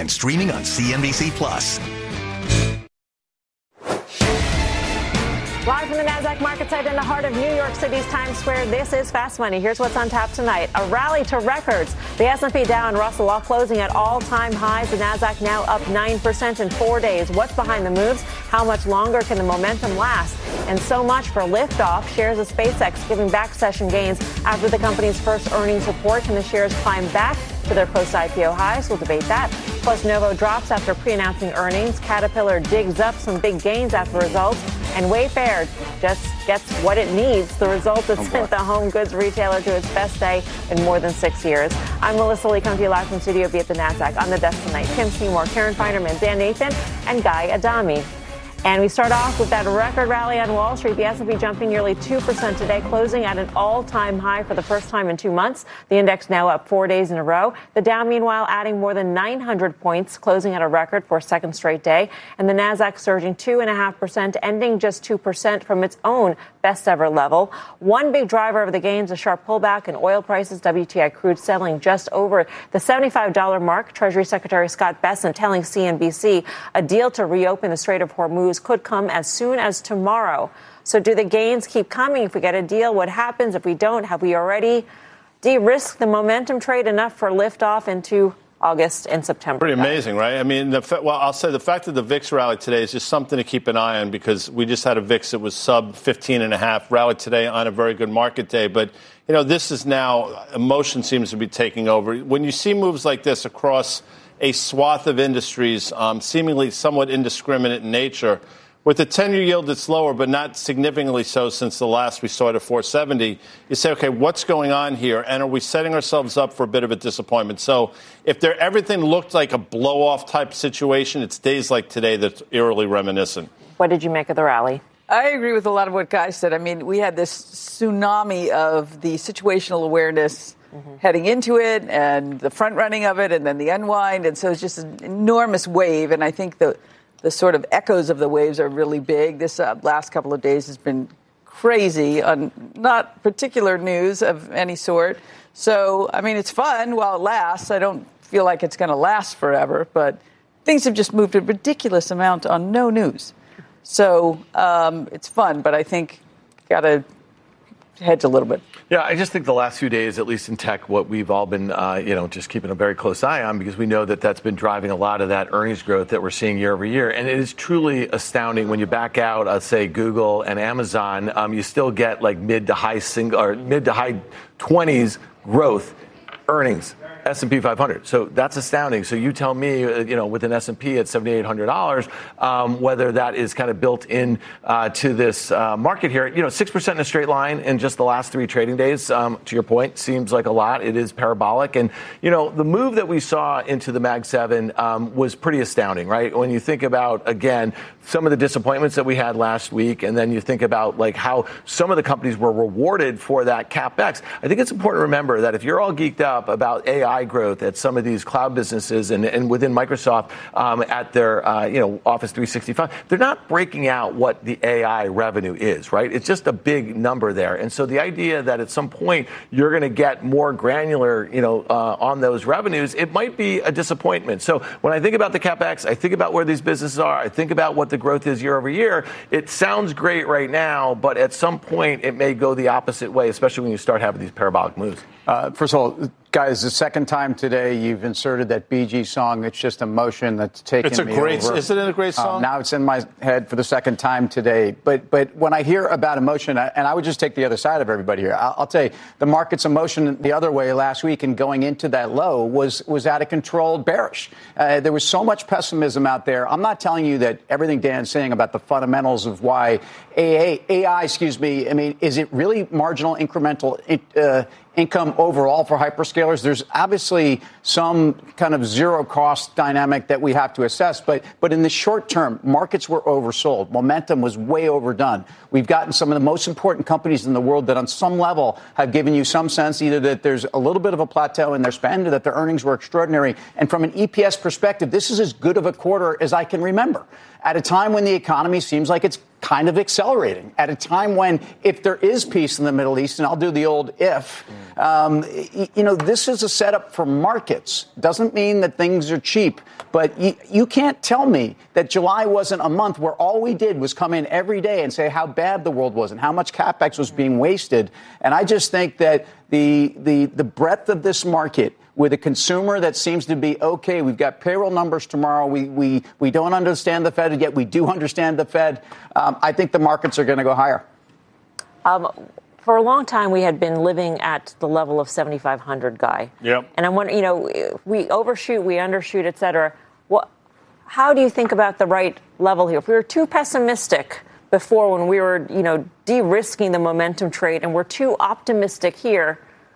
and streaming on CNBC Plus. Live from the NASDAQ market site in the heart of New York City's Times Square, this is Fast Money. Here's what's on tap tonight. A rally to records. The S&P Dow and Russell all closing at all-time highs. The NASDAQ now up 9% in 4 days. What's behind the moves? How much longer can the momentum last? And so much for liftoff. Shares of SpaceX giving back session gains after the company's first earnings report. Can the shares climb back to their post-IPO highs? We'll debate that. Plus, Novo drops after pre-announcing earnings. Caterpillar digs up some big gains after results. And Wayfair just gets what it needs. The result that sent the home goods retailer to its best day in more than 6 years. I'm Melissa Lee, coming to you live from Studio B at the NASDAQ. On the desk tonight, Tim Seymour, Karen Feinerman, Dan Nathan, and Guy Adami. And we start off with that record rally on Wall Street. The S&P jumping nearly 2% today, closing at an all-time high for the first time in 2 months. The index now up 4 days in a row. The Dow, meanwhile, adding more than 900 points, closing at a record for a second straight day. And the Nasdaq surging 2.5%, ending just 2% from its own best-ever level. One big driver of the gains, a sharp pullback in oil prices. WTI crude settling just over the $75 mark. Treasury Secretary Scott Bessent telling CNBC a deal to reopen the Strait of Hormuz could come as soon as tomorrow. So do the gains keep coming? If we get a deal, what happens? If we don't, have we already de-risked the momentum trade enough for liftoff into August and September? Pretty amazing, right? I mean, I'll say the fact that the VIX rally today is just something to keep an eye on, because we just had a VIX that was sub 15.5, rallied today on a very good market day. But, you know, this is now, emotion seems to be taking over. When you see moves like this across a swath of industries, seemingly somewhat indiscriminate in nature, with the 10-year yield that's lower, but not significantly so since the last we saw it at 470, you say, okay, what's going on here? And are we setting ourselves up for a bit of a disappointment? So if everything looked like a blow-off type situation, it's days like today that's eerily reminiscent. What did you make of the rally? I agree with a lot of what Guy said. I mean, we had this tsunami of the situational awareness heading into it, and the front running of it, and then the unwind. And so it's just an enormous wave. And I think the sort of echoes of the waves are really big. This last couple of days has been crazy on not particular news of any sort. So, I mean, it's fun while it lasts. I don't feel like it's going to last forever, but things have just moved a ridiculous amount on no news. So it's fun, but I think got to hedge a little bit. Yeah, I just think the last few days, at least in tech, what we've all been, just keeping a very close eye on, because we know that that's been driving a lot of that earnings growth that we're seeing year over year. And it is truly astounding when you back out, I'd say, Google and Amazon, you still get like mid to high 20s growth earnings. S&P 500. So that's astounding. So you tell me, with an S&P at $7,800, whether that is kind of built in to this market here. 6% in a straight line in just the last 3 trading days, to your point, seems like a lot. It is parabolic. And, the move that we saw into the Mag 7 was pretty astounding, right? When you think about, again, some of the disappointments that we had last week, and then you think about like how some of the companies were rewarded for that CapEx. I think it's important to remember that if you're all geeked up about AI growth at some of these cloud businesses and within Microsoft at their Office 365, they're not breaking out what the AI revenue is, right? It's just a big number there. And so the idea that at some point you're going to get more granular, on those revenues, it might be a disappointment. So when I think about the CapEx, I think about where these businesses are, I think about what the growth is year over year. It sounds great right now, but at some point it may go the opposite way, especially when you start having these parabolic moves. First of all, guys, the second time today you've inserted that Bee Gees song. It's just emotion that's taken me over. Isn't it a great song? Now it's in my head for the second time today. But when I hear about emotion, and I would just take the other side of everybody here, I'll tell you, the market's emotion the other way last week and going into that low was out of control, bearish. There was so much pessimism out there. I'm not telling you that everything Dan's saying about the fundamentals of why AI, I mean, is it really marginal incremental income overall for hyperscalers? There's obviously some kind of zero cost dynamic that we have to assess. But in the short term, markets were oversold. Momentum was way overdone. We've gotten some of the most important companies in the world that on some level have given you some sense either that there's a little bit of a plateau in their spend or that their earnings were extraordinary. And from an EPS perspective, this is as good of a quarter as I can remember. At a time when the economy seems like it's kind of accelerating at a time when, if there is peace in the Middle East, and I'll do the old if, this is a setup for markets. Doesn't mean that things are cheap, but you can't tell me that July wasn't a month where all we did was come in every day and say how bad the world was and how much CapEx was being wasted. And I just think that the breadth of this market, with a consumer that seems to be okay. We've got payroll numbers tomorrow. We don't understand the Fed, yet we do understand the Fed. I think the markets are going to go higher. For a long time, we had been living at the level of 7,500, Guy. Yep. And I'm wondering, we overshoot, we undershoot, et cetera. How do you think about the right level here? If we were too pessimistic before when we were, de-risking the momentum trade, and we're too optimistic here,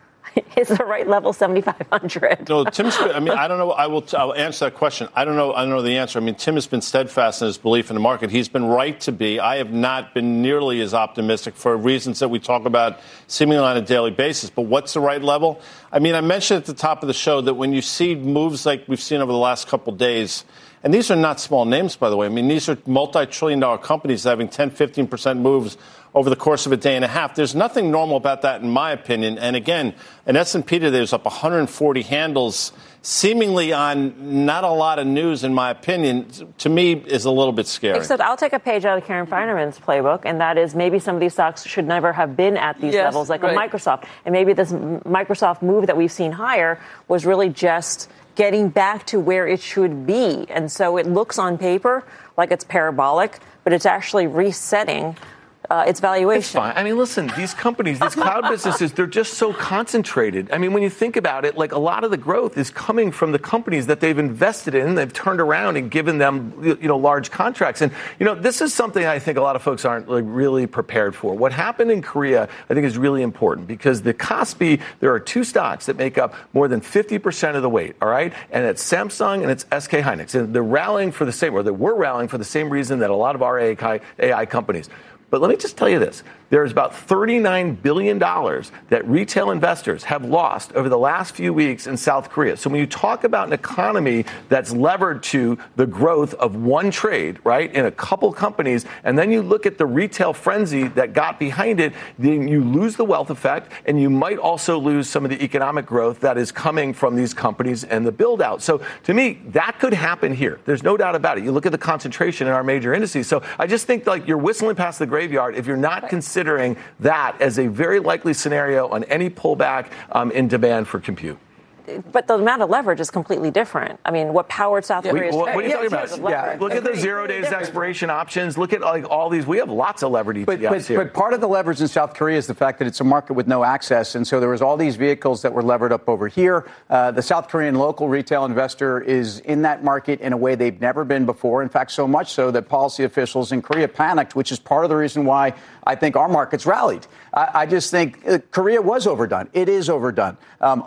is the right level 7,500? No, I don't know. I'll answer that question. I don't know the answer. I mean, Tim has been steadfast in his belief in the market. He's been right to be. I have not been nearly as optimistic for reasons that we talk about seemingly on a daily basis. But what's the right level? I mean, I mentioned at the top of the show that when you see moves like we've seen over the last couple of days, and these are not small names, by the way. I mean, these are multi-trillion-dollar companies having 10, 15% moves over the course of a day and a half. There's nothing normal about that, in my opinion. And again, an S&P today is up 140 handles, seemingly on not a lot of news, in my opinion, to me is a little bit scary. Except I'll take a page out of Karen Finerman's playbook, and that is maybe some of these stocks should never have been at these levels, like a Microsoft. And maybe this Microsoft move that we've seen higher was really just getting back to where it should be. And so it looks on paper like it's parabolic, but it's actually resetting its valuation. It's fine. I mean, listen, these companies, these cloud businesses, they're just so concentrated. I mean, when you think about it, like a lot of the growth is coming from the companies that they've invested in. They've turned around and given them, large contracts. And, this is something I think a lot of folks aren't really prepared for. What happened in Korea, I think, is really important because the Kospi, there are two stocks that make up more than 50% of the weight, all right? And it's Samsung and it's SK Hynix. And they're rallying for the same, or they were rallying for the same reason that a lot of our AI companies. But let me just tell you this. There's about $39 billion that retail investors have lost over the last few weeks in South Korea. So when you talk about an economy that's levered to the growth of one trade, right, in a couple companies, and then you look at the retail frenzy that got behind it, then you lose the wealth effect, and you might also lose some of the economic growth that is coming from these companies and the build out. So to me, that could happen here. There's no doubt about it. You look at the concentration in our major indices. So I just think like you're whistling past the graveyard if you're not considering that as a very likely scenario on any pullback in demand for compute. But the amount of leverage is completely different. I mean, what powered South Korea's what are you talking about? Yeah. Look at the 0 days expiration options. Look at all these. We have lots of leverage ETFs here. But part of the leverage in South Korea is the fact that it's a market with no access. And so there was all these vehicles that were levered up over here. The South Korean local retail investor is in that market in a way they've never been before. In fact, so much so that policy officials in Korea panicked, which is part of the reason why I think our markets rallied. I just think Korea was overdone. It is overdone.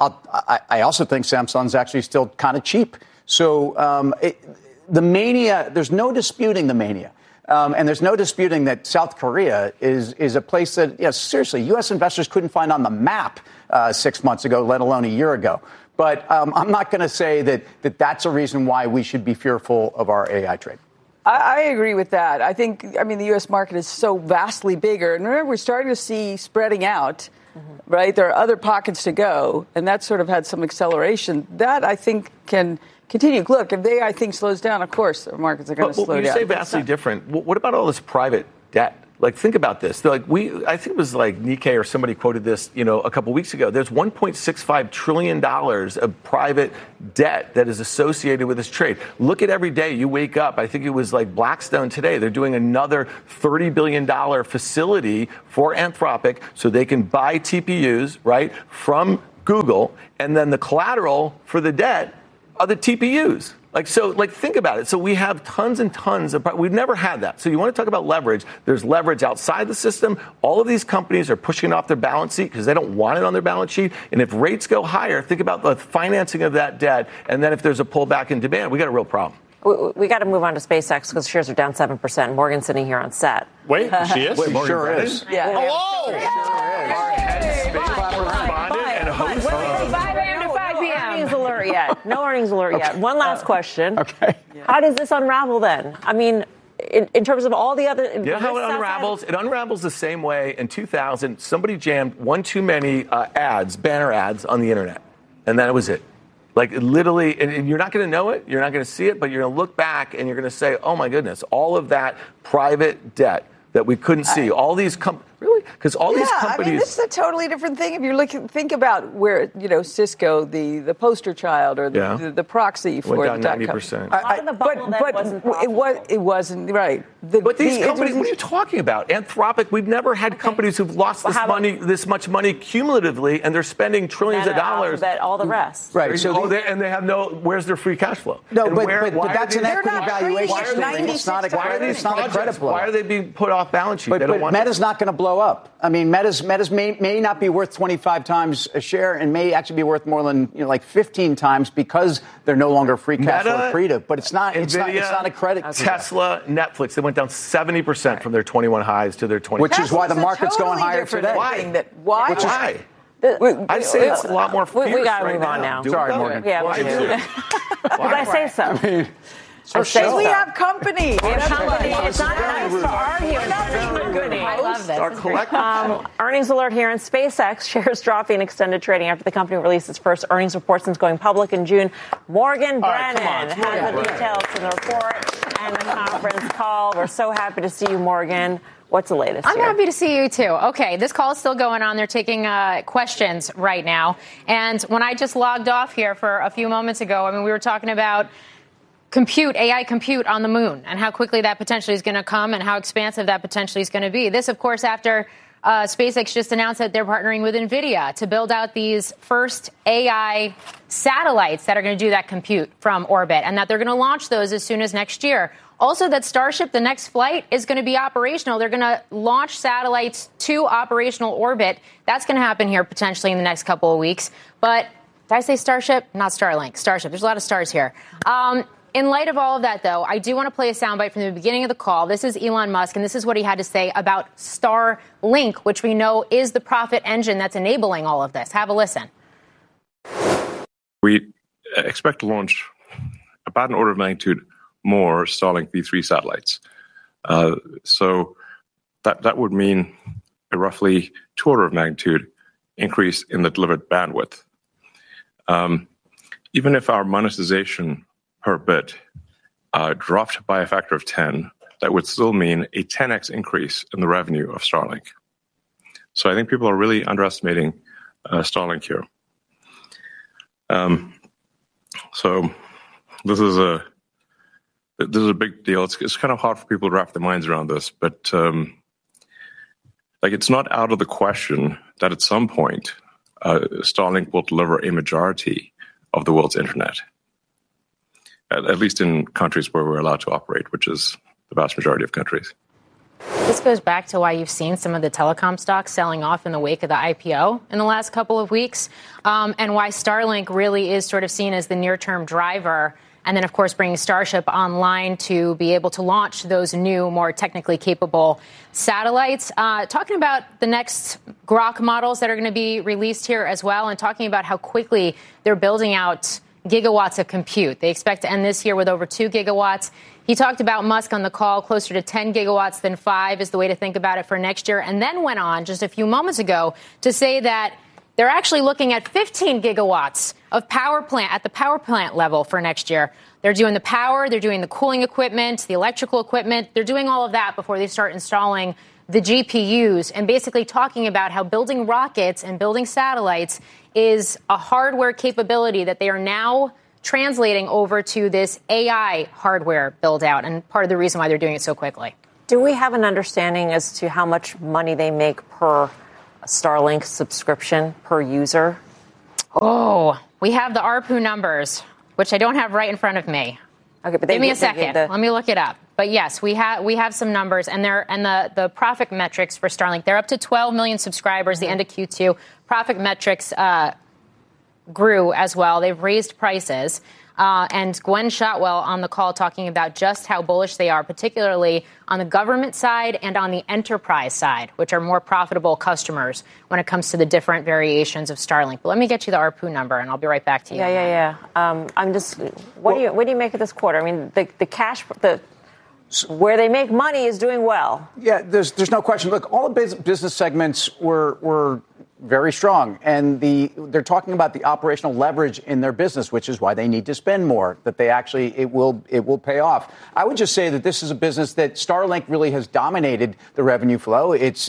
I also think Samsung's actually still kind of cheap. So the mania, there's no disputing the mania. And there's no disputing that South Korea is a place that, seriously, U.S. investors couldn't find on the map 6 months ago, let alone a year ago. But I'm not going to say that that's a reason why we should be fearful of our AI trade. I agree with that. I think, the U.S. market is so vastly bigger. And remember, we're starting to see spreading out, right? There are other pockets to go, and that sort of had some acceleration. That, I think, can continue. Look, if the AI thing slows down, of course, the markets are going to slow down. When you say vastly different, what about all this private debt? Like, think about this. I think it was like Nikkei or somebody quoted this, a couple weeks ago. There's $1.65 trillion of private debt that is associated with this trade. Look at every day you wake up. I think it was like Blackstone today. They're doing another $30 billion facility for Anthropic so they can buy TPUs, right, from Google. And then the collateral for the debt are the TPUs. Think about it. So we have tons and tons of, we've never had that. So you want to talk about leverage. There's leverage outside the system. All of these companies are pushing it off their balance sheet because they don't want it on their balance sheet. And if rates go higher, think about the financing of that debt. And then if there's a pullback in demand, we got a real problem. We got to move on to SpaceX because shares are down 7%. Morgan's sitting here on set. Wait, she is? Wait, Morgan sure is. Yeah. Hello! Our head space correspondent and host of 5 a.m. to 5 p.m. Earnings alert yet. No earnings alert yet. One last question. Okay. How does this unravel then? in terms of all the other. You know how it unravels? It unravels the same way in 2000. Somebody jammed one too many banner ads on the internet, and that was it. Like literally, and you're not going to know it, you're not going to see it, but you're going to look back and you're going to say, "Oh my goodness, all of that private debt that we couldn't see, all these really." Because all these companies. I mean, this is a totally different thing. If you're think about where, Cisco, the poster child or the proxy for went down the 90%. It wasn't right. But these companies, what are you talking about? Anthropic, we've never had companies who've lost this much money cumulatively, and they're spending trillions of dollars. Alphabet, all the rest. Right. So and they have where's their free cash flow? No, but that's an equity valuation. It's not a credit blow. Why are they being put off balance sheet? But Meta's not going to blow up. I mean, Meta's may not be worth 25 times a share and may actually be worth more than 15 times because they're no longer free cash flow accretive. But it's not a credit. Tesla, Netflix, they went down 70% from their 21 highs to their 20. Which is why the market's going higher today. Why? I'd say it's a lot more fierce. We got to move on now. Sorry, Morgan. Yeah, we do. Because I say so. I mean, we have company. It's not nice to argue. I love this. Earnings alert here on SpaceX. Shares dropping extended trading after the company released its first earnings report since going public in June. Morgan Brennan has the details in the report and the conference call. We're so happy to see you, Morgan. What's the latest I'm here? happy to see you, too. Okay, this call is still going on. They're taking questions right now. And when I just logged off here for a few moments ago, we were talking about AI compute on the moon and how quickly that potentially is going to come and how expansive that potentially is going to be. This, of course, after SpaceX just announced that they're partnering with NVIDIA to build out these first AI satellites that are going to do that compute from orbit and that they're going to launch those as soon as next year. Also, that Starship, the next flight, is going to be operational. They're going to launch satellites to operational orbit. That's going to happen here potentially in the next couple of weeks. But did I say Starship? Not Starlink. Starship. There's a lot of stars here. In light of all of that, though, I do want to play a soundbite from the beginning of the call. This is Elon Musk, and this is what he had to say about Starlink, which we know is the profit engine that's enabling all of this. Have a listen. We expect to launch about an order of magnitude more Starlink V3 satellites. So that would mean a roughly 2 order of magnitude increase in the delivered bandwidth. Even if our monetization per bit dropped by a factor of 10, that would still mean a 10x increase in the revenue of Starlink. So I think people are really underestimating Starlink here. So this is a big deal. It's kind of hard for people to wrap their minds around this, but it's not out of the question that at some point Starlink will deliver a majority of the world's internet. At least in countries where we're allowed to operate, which is the vast majority of countries. This goes back to why you've seen some of the telecom stocks selling off in the wake of the IPO in the last couple of weeks, and why Starlink really is sort of seen as the near-term driver. And then, of course, bringing Starship online to be able to launch those new, more technically capable satellites. Talking about the next Grok models that are going to be released here as well, and talking about how quickly they're building out gigawatts of compute. They expect to end this year with over 2 gigawatts. He talked about Musk on the call, closer to 10 gigawatts than 5 is the way to think about it for next year, and then went on just a few moments ago to say that they're actually looking at 15 gigawatts of power plant at the power plant level for next year. They're doing the power, they're doing the cooling equipment, the electrical equipment. They're doing all of that before they start installing the GPUs, and basically talking about how building rockets and building satellites is a hardware capability that they are now translating over to this AI hardware build out, and part of the reason why they're doing it so quickly. Do we have an understanding as to how much money they make per Starlink subscription per user? Oh, we have the ARPU numbers, which I don't have right in front of me. Okay, but give me a second. Let me look it up. But yes, we have some numbers, and the profit metrics for Starlink. They're up to 12 million subscribers. The end of Q2 profit metrics grew as well. They've raised prices, and Gwen Shotwell on the call talking about just how bullish they are, particularly on the government side and on the enterprise side, which are more profitable customers when it comes to the different variations of Starlink. But let me get you the ARPU number, and I'll be right back to you. Yeah. I'm just. What do you make of this quarter? I mean, the cash. where they make money is doing well. Yeah, there's no question. Look, all the business segments were very strong, and they're talking about the operational leverage in their business, which is why they need to spend more. That they actually it will pay off. I would just say that this is a business that Starlink really has dominated the revenue flow. It's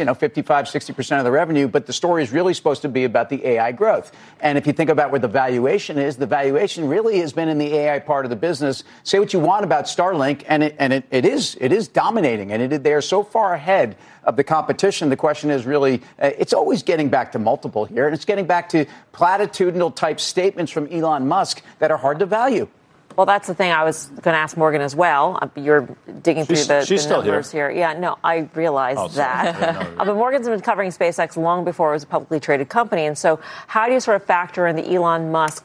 55-60% of the revenue, but the story is really supposed to be about the AI growth. And if you think about where the valuation is, the valuation really has been in the AI part of the business. Say what you want about Starlink, and it is dominating, and they are so far ahead of the competition. The question is really, it's always getting back to multiple here, and it's getting back to platitudinal type statements from Elon Musk that are hard to value. Well, that's the thing I was going to ask Morgan as well. You're digging through the numbers here. Yeah, no, I realize that. But Morgan's been covering SpaceX long before it was a publicly traded company. And so how do you sort of factor in the Elon Musk,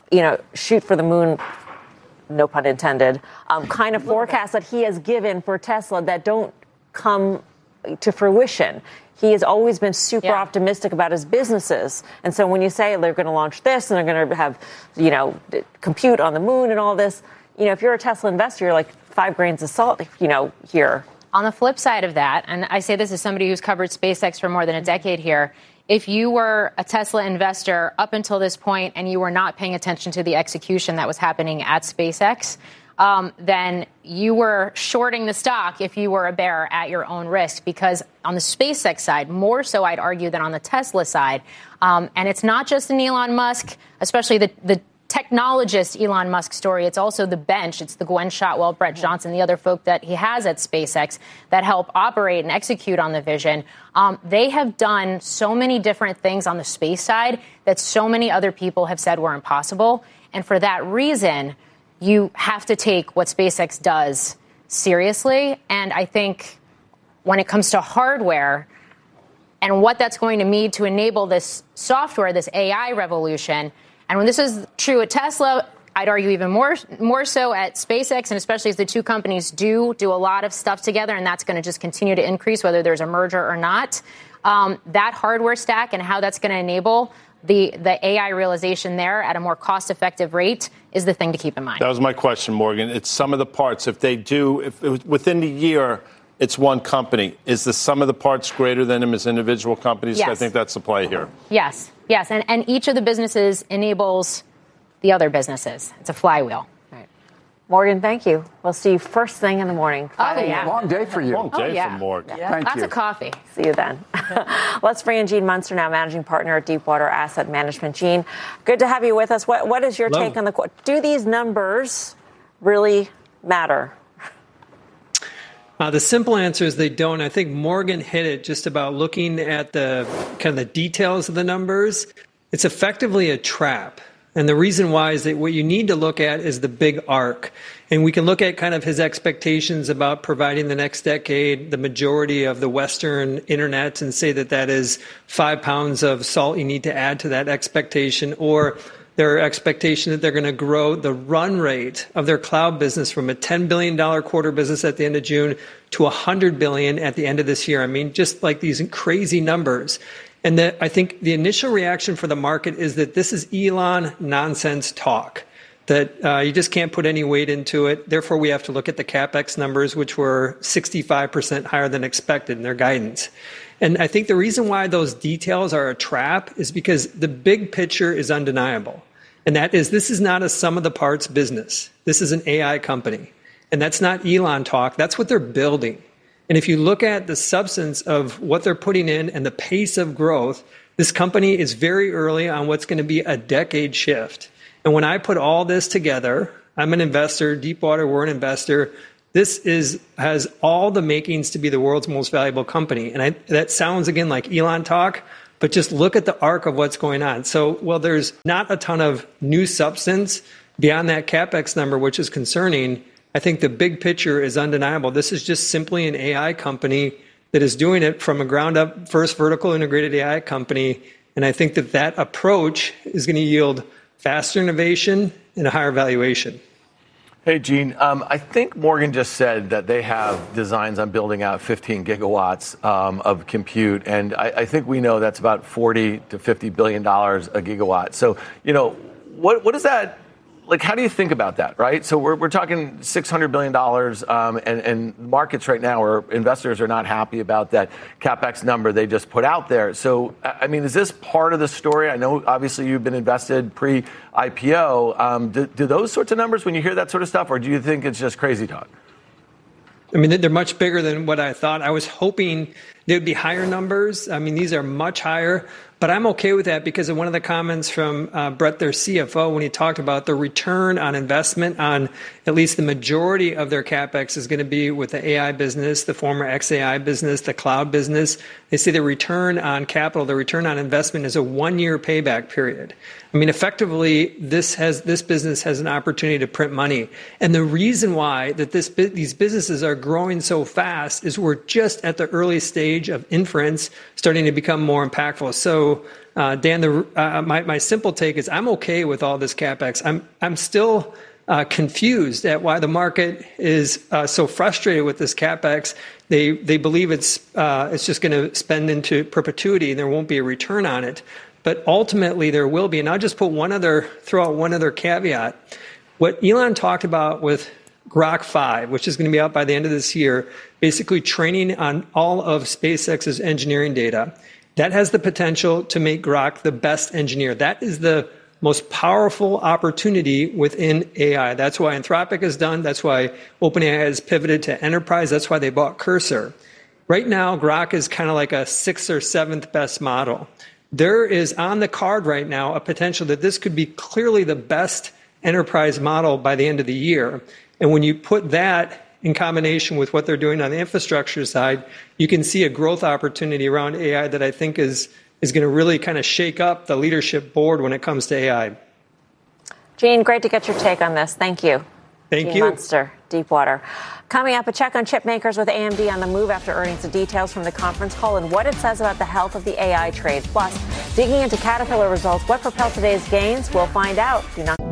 shoot for the moon, no pun intended, kind of forecast that he has given for Tesla that don't come to fruition? He has always been super optimistic about his businesses. And so when you say they're going to launch this and they're going to have, compute on the moon and all this, if you're a Tesla investor, you're like 5 grains of salt, here. On the flip side of that, and I say this as somebody who's covered SpaceX for more than a decade here, if you were a Tesla investor up until this point and you were not paying attention to the execution that was happening at SpaceX, then you were shorting the stock if you were a bear at your own risk, because on the SpaceX side, more so I'd argue than on the Tesla side. And it's not just an Elon Musk, especially the technologist Elon Musk story. It's also the bench. It's the Gwen Shotwell, Brett Johnson, the other folk that he has at SpaceX that help operate and execute on the vision. They have done so many different things on the space side that so many other people have said were impossible. And for that reason, you have to take what SpaceX does seriously. And I think when it comes to hardware and what that's going to mean to enable this software, this AI revolution, and when this is true at Tesla, I'd argue even more so at SpaceX, and especially as the two companies do a lot of stuff together, and that's going to just continue to increase whether there's a merger or not. That hardware stack and how that's going to enable the AI realization there at a more cost-effective rate is the thing to keep in mind. That was my question, Morgan. It's some of the parts. If within the year it's one company, is the sum of the parts greater than them as individual companies? Yes. I think that's the play here. Yes. And each of the businesses enables the other businesses. It's a flywheel. Right. Morgan, thank you. We'll see you first thing in the morning. 5 a.m. Long day for you. Long day for Morgan. Yeah. Lots of coffee. See you then. Let's bring in Gene Munster now, managing partner at Deepwater Asset Management. Gene, good to have you with us. What is your take on do these numbers really matter? The simple answer is they don't. I think Morgan hit it just about looking at the kind of the details of the numbers. It's effectively a trap. And the reason why is that what you need to look at is the big arc. And we can look at kind of his expectations about providing the next decade the majority of the Western internet and say that that is 5 pounds of salt you need to add to that expectation, or their expectation that they're going to grow the run rate of their cloud business from a $10 billion quarter business at the end of June to $100 billion at the end of this year. I mean, just like these crazy numbers. And I think the initial reaction for the market is that this is Elon nonsense talk, that you just can't put any weight into it. Therefore, we have to look at the CapEx numbers, which were 65% higher than expected in their guidance. And I think the reason why those details are a trap is because the big picture is undeniable. And that is, this is not a sum of the parts business. This is an AI company. And that's not Elon talk. That's what they're building. And if you look at the substance of what they're putting in and the pace of growth, this company is very early on what's going to be a decade shift. And when I put all this together, I'm an investor, Deepwater, we're an investor. This has all the makings to be the world's most valuable company. And that sounds, again, like Elon talk, but just look at the arc of what's going on. So, while there's not a ton of new substance beyond that CapEx number, which is concerning, I think the big picture is undeniable. This is just simply an AI company that is doing it from a ground-up, first vertical integrated AI company. And I think that approach is going to yield faster innovation and a higher valuation. Hey, Gene, I think Morgan just said that they have designs on building out 15 gigawatts of compute. And I think we know that's about $40 to $50 billion a gigawatt. So, what does that like, how do you think about that, right? So we're talking $600 billion, and markets right now, or investors are not happy about that CapEx number they just put out there. So, I mean, is this part of the story? I know, obviously, you've been invested pre-IPO. Do those sorts of numbers, when you hear that sort of stuff, or do you think it's just crazy talk? I mean, they're much bigger than what I thought. I was hoping they would be higher numbers. I mean, these are much higher. But I'm okay with that because of one of the comments from Brett, their CFO, when he talked about the return on investment on at least the majority of their CapEx is going to be with the AI business, the former XAI business, the cloud business. They say the return on capital, the return on investment is a 1-year payback period. I mean, effectively, this business has an opportunity to print money. And the reason why that these businesses are growing so fast is we're just at the early stage of inference starting to become more impactful. So, Dan, my simple take is I'm okay with all this CapEx. I'm still confused at why the market is so frustrated with this CapEx. They believe it's just going to spend into perpetuity and there won't be a return on it. But ultimately there will be. And I'll just throw out one other caveat. What Elon talked about with Grok 5, which is going to be out by the end of this year, basically training on all of SpaceX's engineering data, that has the potential to make Grok the best engineer. That is the most powerful opportunity within AI. That's why Anthropic is done. That's why OpenAI has pivoted to enterprise. That's why they bought Cursor. Right now, Grok is kind of like a 6th or 7th best model. There is on the card right now a potential that this could be clearly the best enterprise model by the end of the year. And when you put that in combination with what they're doing on the infrastructure side, you can see a growth opportunity around AI that I think is going to really kind of shake up the leadership board when it comes to AI. Gene, great to get your take on this. Thank you. Thank you. Munster, Deepwater. Coming up, a check on chip makers with AMD on the move after earnings, the details from the conference call and what it says about the health of the AI trade. Plus, digging into Caterpillar results, what propelled today's gains? We'll find out. Do not